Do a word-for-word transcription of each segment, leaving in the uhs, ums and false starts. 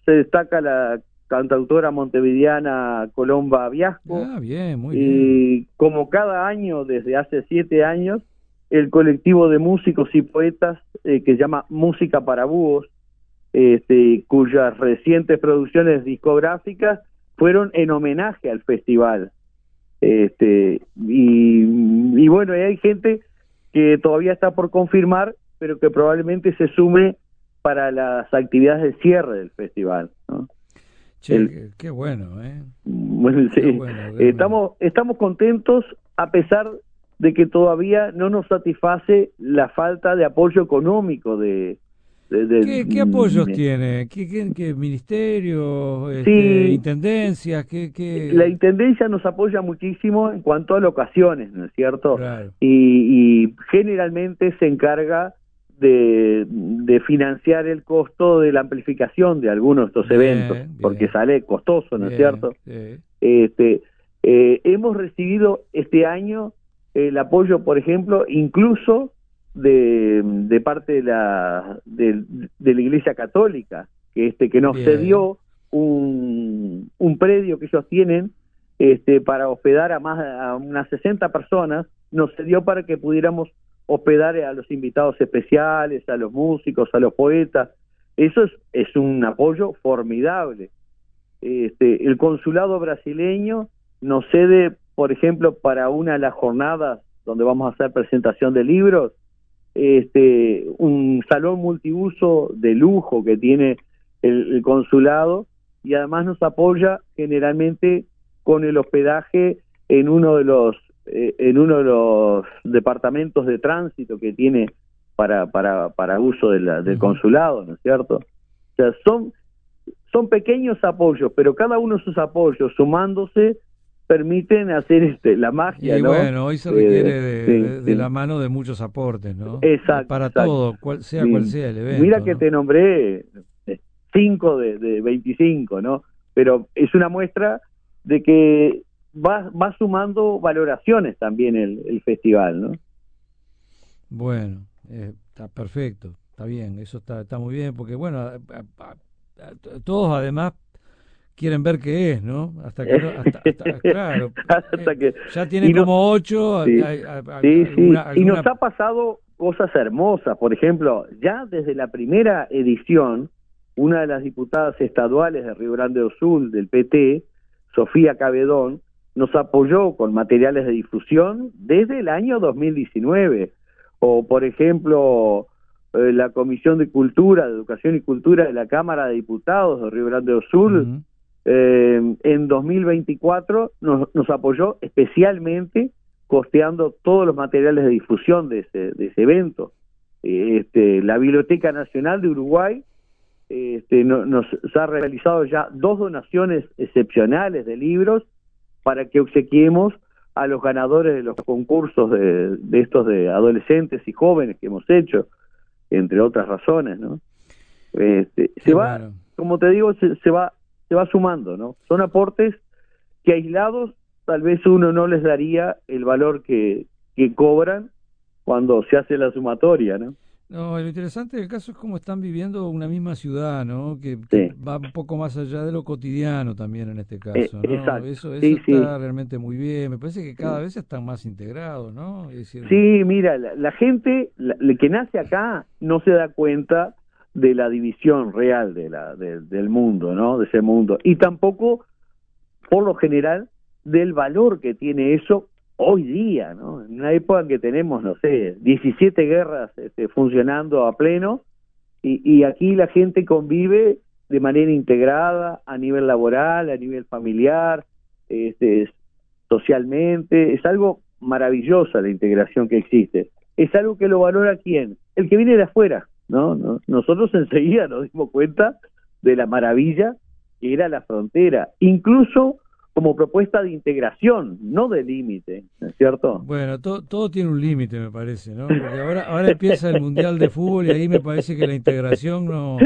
se destaca la cantautora montevideana Colomba Viasco. Ah, bien, muy bien. Y como cada año, desde hace siete años, el colectivo de músicos y poetas eh, que se llama Música para Búhos, este, cuyas recientes producciones discográficas fueron en homenaje al festival. Este, y, y bueno, hay gente que todavía está por confirmar, pero que probablemente se sume para las actividades de cierre del festival, ¿no? Che, El, qué, qué bueno, ¿eh? Bueno, sí. Qué bueno, qué estamos, bueno. estamos contentos a pesar de que todavía no nos satisface la falta de apoyo económico de... de, de ¿Qué, qué apoyos de, tiene? ¿Qué, qué, qué ministerios, este, sí, intendencias? ¿Qué, qué... La Intendencia nos apoya muchísimo en cuanto a locaciones, ¿no es cierto? Claro. Y, y generalmente se encarga de, de financiar el costo de la amplificación de algunos de estos Bien, eventos, bien. porque sale costoso, ¿no es Bien, cierto? sí. Este, eh, hemos recibido este año el apoyo, por ejemplo, incluso de, de parte de la, de, de la Iglesia Católica, que este que nos Bien. cedió un, un predio que ellos tienen este, para hospedar a más a unas sesenta personas, nos cedió para que pudiéramos hospedar a los invitados especiales, a los músicos, a los poetas. Eso es, es un apoyo formidable. Este, el consulado brasileño nos cede, por ejemplo, para una de las jornadas donde vamos a hacer presentación de libros, este, un salón multiuso de lujo que tiene el, el consulado, y además nos apoya generalmente con el hospedaje en uno de los eh, en uno de los departamentos de tránsito que tiene para para para uso de la, del consulado, ¿no es cierto? O sea, son son pequeños apoyos, pero cada uno de sus apoyos sumándose permiten hacer este la magia, y ¿no? bueno, hoy se requiere Eh, de, sí, de, de sí. la mano de muchos aportes, ¿no? Exacto, Para exacto. todo, cual, sea Sí. cual sea el evento. Mira que ¿no? te nombré cinco de, de veinticinco, ¿no? Pero es una muestra de que va, va sumando valoraciones también el, el festival, ¿no? Bueno, eh, está perfecto, está bien, eso está, está muy bien, porque bueno, a, a, a, todos además quieren ver qué es, ¿no? Hasta que no, hasta, hasta, claro, hasta eh, que, ya tienen no, como ocho, sí, hay, hay, hay, sí, alguna, sí. alguna... Y nos ha pasado cosas hermosas. Por ejemplo, ya desde la primera edición, una de las diputadas estaduales de Río Grande do Sul del P T, Sofía Cabedón, nos apoyó con materiales de difusión desde el año dos mil diecinueve. O, por ejemplo, eh, la Comisión de Cultura, de Educación y Cultura de la Cámara de Diputados de Río Grande do Sul, uh-huh. eh, en dos mil veinticuatro nos, nos apoyó especialmente costeando todos los materiales de difusión de ese, de ese evento. Este, la Biblioteca Nacional de Uruguay este, no, nos ha realizado ya dos donaciones excepcionales de libros para que obsequiemos a los ganadores de los concursos de, de estos de adolescentes y jóvenes que hemos hecho, entre otras razones, ¿no? Este, se va, bueno. como te digo, se, se va se va sumando, ¿no? Son aportes que aislados tal vez uno no les daría el valor que, que cobran cuando se hace la sumatoria, ¿no? No, lo interesante del caso es cómo están viviendo una misma ciudad, ¿no? Que, sí. que va un poco más allá de lo cotidiano también en este caso, eh, ¿no? Exacto. Eso, eso sí, está sí. realmente muy bien. Me parece que cada sí. vez están más integrados, ¿no? Es decir, sí, mira, la, la gente la, la que nace acá no se da cuenta de la división real de la de, del mundo, ¿no? De ese mundo. Y tampoco, por lo general, del valor que tiene eso hoy día, ¿no? En una época en que tenemos, no sé, diecisiete guerras este, funcionando a pleno, y, y aquí la gente convive de manera integrada a nivel laboral, a nivel familiar, este, socialmente. Es algo maravilloso la integración que existe. Es algo que lo valora ¿quién? El que viene de afuera, ¿no? ¿no? Nosotros enseguida nos dimos cuenta de la maravilla que era la frontera, incluso como propuesta de integración, no de límite, ¿no es cierto? Bueno, to, todo tiene un límite, me parece, ¿no? Porque ahora ahora empieza el Mundial de Fútbol y ahí me parece que la integración no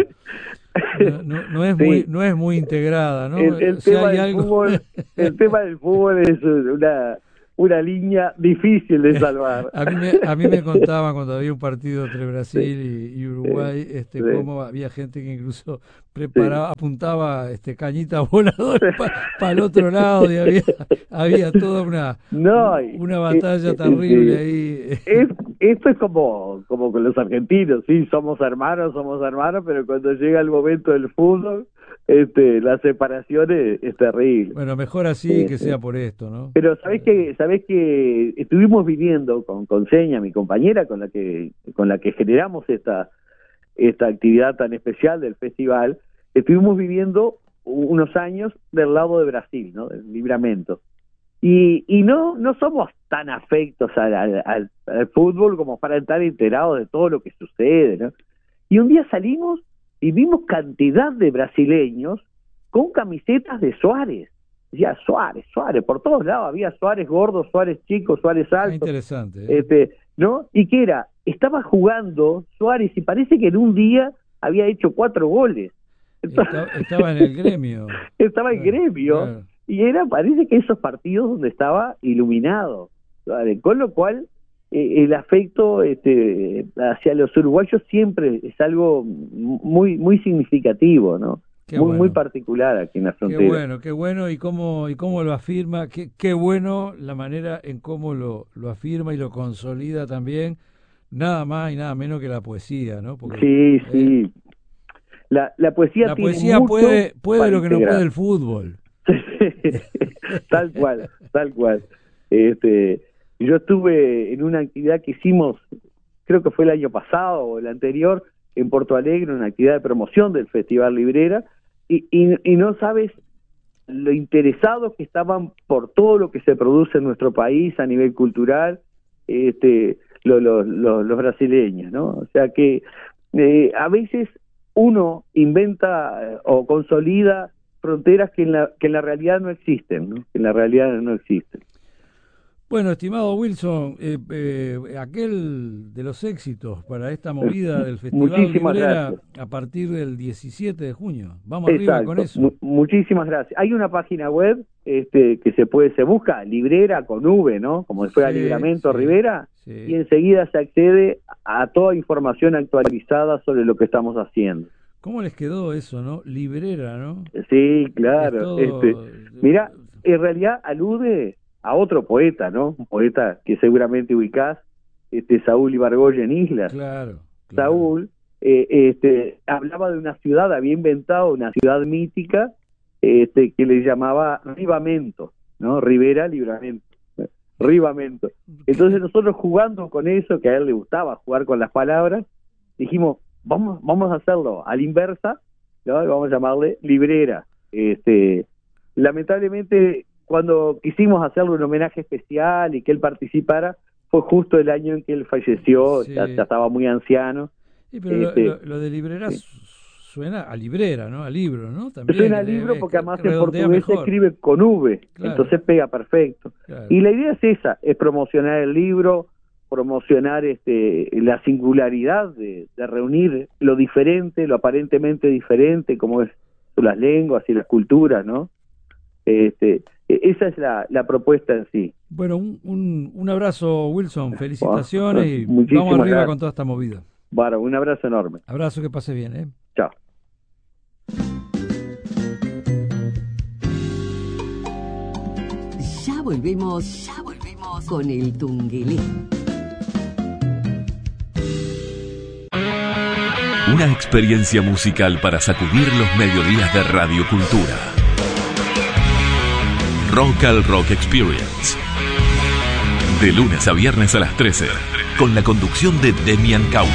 no, no, no es sí. muy no es muy integrada, ¿no? El, el si tema hay del algo... fútbol, el tema del fútbol es una una línea difícil de salvar. A mí me, a mí me contaban cuando había un partido entre Brasil sí, y, y Uruguay, sí, este, sí. cómo había gente que incluso preparaba, sí. apuntaba este, cañitas voladoras para pa el otro lado, y había, había toda una, no, una batalla eh, terrible sí. ahí. Es, esto es como, como con los argentinos, sí, somos hermanos, somos hermanos, pero cuando llega el momento del fútbol, este, la separación es, es terrible. Bueno, mejor así que sea por esto, ¿no? Pero sabés que sabés que estuvimos viviendo con, con Seña, mi compañera, con la que con la que generamos esta esta actividad tan especial del festival, estuvimos viviendo unos años del lado de Brasil, ¿no? Del Livramento. Y, y no no somos tan afectos al, al, al, al fútbol como para estar enterados de todo lo que sucede, ¿no? Y un día salimos y vimos cantidad de brasileños con camisetas de Suárez. Decía Suárez, Suárez, por todos lados había Suárez gordo, Suárez chico, Suárez alto. Interesante. ¿eh? Este, ¿no? ¿Y qué era? Estaba jugando Suárez y parece que en un día había hecho cuatro goles. Entonces, estaba, estaba en el gremio. Estaba en claro, gremio. Claro. Y era, parece que esos partidos donde estaba iluminado. ¿Vale? Con lo cual, eh, el afecto este, hacia los uruguayos siempre es algo muy, muy significativo, ¿no? Qué muy, bueno. muy particular aquí en la frontera. Qué bueno, qué bueno, y cómo, y cómo lo afirma, qué, qué bueno la manera en cómo lo, lo afirma y lo consolida también, nada más y nada menos que la poesía, ¿no? Porque, sí, sí. Eh, la, la poesía la tiene poesía mucho puede, puede lo que integrar. no puede el fútbol. Tal cual, tal cual. Este, yo estuve en una actividad que hicimos, creo que fue el año pasado o el anterior, en Porto Alegre, una actividad de promoción del Festival Librera, y, y, y no sabes lo interesados que estaban por todo lo que se produce en nuestro país a nivel cultural, este, lo, lo, lo, los brasileños, ¿no? O sea que eh, a veces uno inventa eh, o consolida fronteras que en la que en la realidad no existen, ¿no? Que en la realidad no existen. Bueno, estimado Wilson, eh, eh, aquel de los éxitos para esta movida del Festival Muchísimas Librera gracias. A partir del diecisiete de junio. Vamos Exacto. arriba con eso. M- muchísimas gracias. Hay una página web este, que se puede, se busca Librera con V, ¿no? Como si fuera Sí, Livramento sí, Rivera, sí. Y enseguida se accede a toda información actualizada sobre lo que estamos haciendo. ¿Cómo les quedó eso, no? Librera, ¿no? Sí, claro. Todo... Este, mira, en realidad alude a otro poeta, ¿no? Un poeta que seguramente ubicás, este Saúl Ibargoyen Islas. Claro, claro. Saúl eh, este, hablaba de una ciudad, había inventado una ciudad mítica este, que le llamaba Rivamento, ¿no? Rivera, Livramento. Rivamento. Entonces nosotros jugando con eso, que a él le gustaba jugar con las palabras, dijimos, vamos, vamos a hacerlo a la inversa, ¿no? Vamos a llamarle Librera. Este, lamentablemente, cuando quisimos hacerle un homenaje especial y que él participara, fue justo el año en que él falleció, sí. ya, ya estaba muy anciano. Sí, pero este, lo, lo, lo de Librera sí. suena a librera, ¿no? A libro, ¿no? También suena a libro porque eh, además en portugués mejor. Se escribe con V, claro. Entonces pega perfecto. Claro. Y la idea es esa, es promocionar el libro, promocionar este la singularidad de, de reunir lo diferente, lo aparentemente diferente, como es las lenguas y las culturas, ¿no? Este, esa es la, la propuesta en sí. Bueno, un, un, un abrazo, Wilson, felicitaciones bueno, y vamos arriba gracias. Con toda esta movida. Bueno, un abrazo enorme. Abrazo, que pase bien, ¿eh? Chao. Ya volvemos, ya volvemos con el Tungelé. Una experiencia musical para sacudir los mediodías de Radio Cultura. Rock al Rock Experience. De lunes a viernes a las trece, con la conducción de Demian Caula.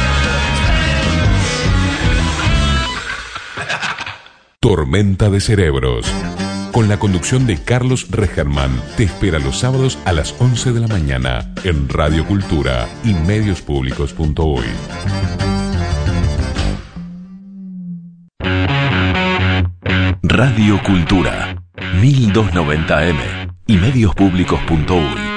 Tormenta de Cerebros, con la conducción de Carlos Regerman, te espera los sábados a las once de la mañana en Radio Cultura y medios públicos punto uy. Radio Cultura, mil doscientos noventa eme y medios públicos punto uy.